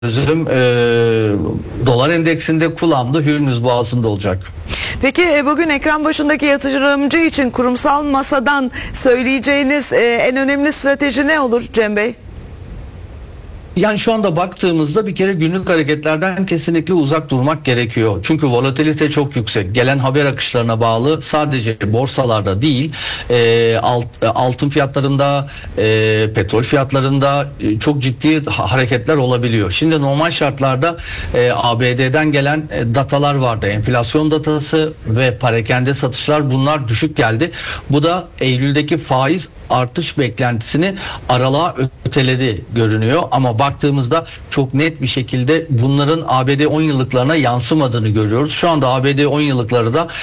gözüm dolar endeksinde, kulağım da Hürmüz Boğazı'nda olacak. Peki bugün ekran başındaki yatırımcı için kurumsal masadan söyleyeceğiniz en önemli strateji ne olur Cem Bey? Yani şu anda baktığımızda bir kere günlük hareketlerden kesinlikle uzak durmak gerekiyor. Çünkü volatilite çok yüksek. Gelen haber akışlarına bağlı, sadece borsalarda değil, altın fiyatlarında, petrol fiyatlarında çok ciddi hareketler olabiliyor. Şimdi normal şartlarda ABD'den gelen datalar vardı. Enflasyon datası ve parakende satışlar, bunlar düşük geldi. Bu da Eylül'deki faiz artış beklentisini aralığa öteledi görünüyor, ama baktığımızda çok net bir şekilde bunların ABD 10 yıllıklarına yansımadığını görüyoruz. Şu anda ABD 10 yıllıkları da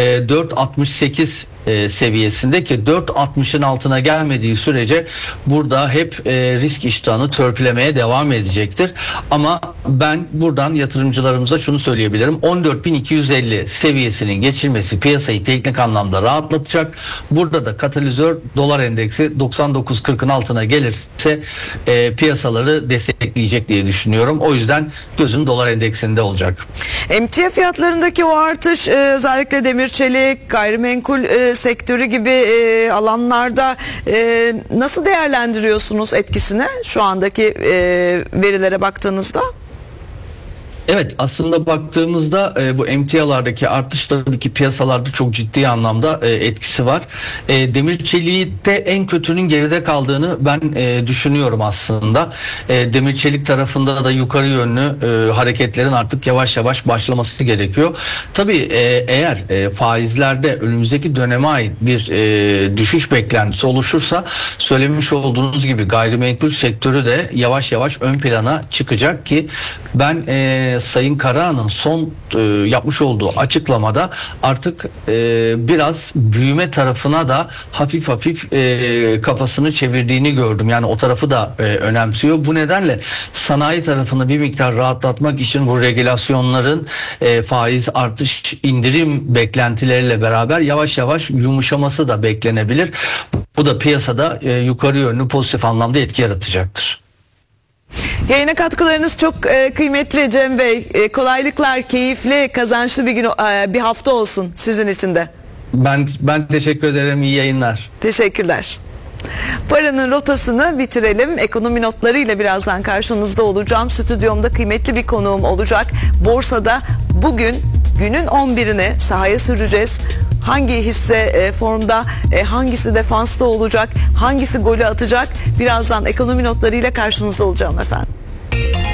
4.68 seviyesinde, ki 4.60'ın altına gelmediği sürece burada hep risk iştahını törpülemeye devam edecektir. Ama ben buradan yatırımcılarımıza şunu söyleyebilirim: 14.250 seviyesinin geçilmesi piyasayı teknik anlamda rahatlatacak. Burada da katalizör dolar endeksi 99.40'ın altına gelirse piyasaları destekleyecek diye düşünüyorum. O yüzden gözüm dolar endeksinde olacak. Emtia fiyatlarındaki o artış özellikle demir çelik, gayrimenkul sektörü gibi alanlarda nasıl değerlendiriyorsunuz etkisini şu andaki verilere baktığınızda? Evet, aslında baktığımızda bu emtialardaki artış tabii ki piyasalarda çok ciddi anlamda etkisi var. Demir çeliğinde en kötünün geride kaldığını ben düşünüyorum aslında. Demir çelik tarafında da yukarı yönlü hareketlerin artık yavaş yavaş başlaması gerekiyor. Tabii eğer faizlerde önümüzdeki döneme ait bir düşüş beklentisi oluşursa, söylemiş olduğunuz gibi gayrimenkul sektörü de yavaş yavaş ön plana çıkacak, ki ben Sayın Karahan'ın son yapmış olduğu açıklamada artık biraz büyüme tarafına da hafif kafasını çevirdiğini gördüm. Yani o tarafı da önemsiyor. Bu nedenle sanayi tarafını bir miktar rahatlatmak için bu regülasyonların faiz artış indirim beklentileriyle beraber yavaş yavaş yumuşaması da beklenebilir. Bu da piyasada yukarı yönlü pozitif anlamda etki yaratacaktır. Yayına katkılarınız çok kıymetli Cem Bey. Kolaylıklar, keyifli, kazançlı bir hafta olsun sizin için de. Ben teşekkür ederim. İyi yayınlar. Teşekkürler. Paranın rotasını bitirelim. Ekonomi notlarıyla birazdan karşınızda olacağım. Stüdyomda kıymetli bir konuğum olacak. Borsada bugün günün 11'ine sahaya süreceğiz. Hangi hisse formda, hangisi defansta olacak, hangisi golü atacak? Birazdan ekonomi notlarıyla karşınızda olacağım efendim.